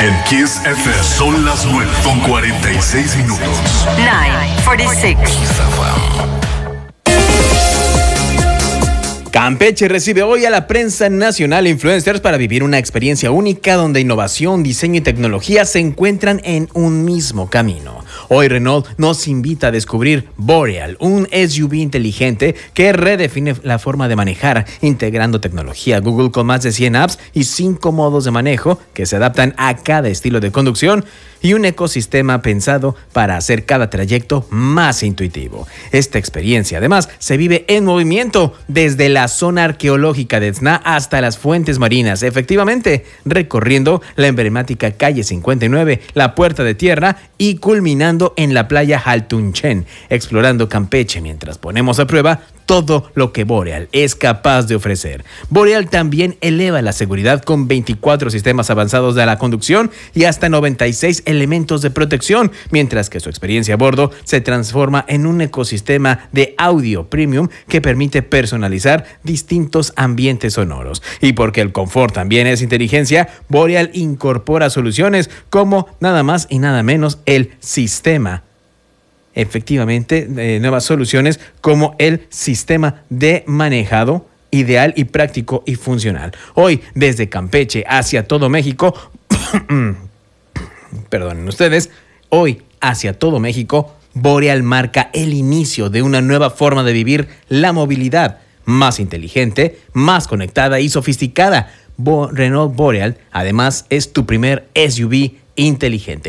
En Kiss FM son las 9:46. 9:46. Campeche recibe hoy a la prensa nacional e influencers para vivir una experiencia única donde innovación, diseño y tecnología se encuentran en un mismo camino. Hoy Renault nos invita a descubrir Boreal, un SUV inteligente que redefine la forma de manejar, integrando tecnología Google con más de 100 apps y 5 modos de manejo que se adaptan a cada estilo de conducción y un ecosistema pensado para hacer cada trayecto más intuitivo. Esta experiencia, además, se vive en movimiento desde la zona arqueológica de Tzna hasta las fuentes marinas, efectivamente, recorriendo la emblemática calle 59, la Puerta de Tierra y culminando en la playa Haltunchen, explorando Campeche mientras ponemos a prueba todo lo que Boreal es capaz de ofrecer. Boreal también eleva la seguridad con 24 sistemas avanzados de la conducción y hasta 96 elementos de protección, mientras que su experiencia a bordo se transforma en un ecosistema de audio premium que permite personalizar distintos ambientes sonoros. Y porque el confort también es inteligencia, Boreal incorpora soluciones como nada más y nada menos el sistema. Efectivamente, nuevas soluciones como el sistema de manejado ideal y práctico y funcional. Hoy, desde Campeche hacia todo México, perdonen ustedes, hoy hacia todo México, Boreal marca el inicio de una nueva forma de vivir la movilidad, más inteligente, más conectada y sofisticada. Renault Boreal, además, es tu primer SUV inteligente.